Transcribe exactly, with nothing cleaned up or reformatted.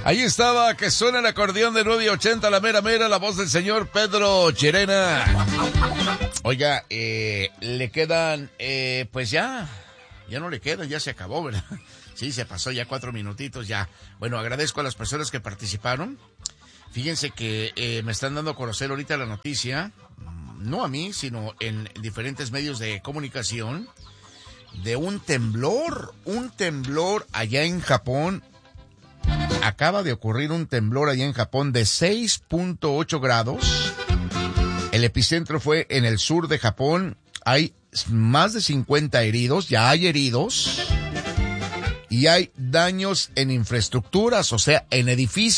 Ahí estaba, que suena el acordeón de nueve ochenta, la mera mera, la voz del señor Pedro Llerena. Oiga, eh, le quedan, eh, pues ya, ya no le quedan, ya se acabó, ¿verdad? Sí, se pasó ya cuatro minutitos ya. Bueno, agradezco a las personas que participaron. Fíjense que eh, me están dando a conocer ahorita la noticia, no a mí, sino en diferentes medios de comunicación, de un temblor, un temblor allá en Japón. Acaba de ocurrir un temblor allá en Japón de seis punto ocho grados. El epicentro fue en el sur de Japón. Hay más de cincuenta heridos, ya hay heridos. Y hay daños en infraestructuras, o sea, en edificios.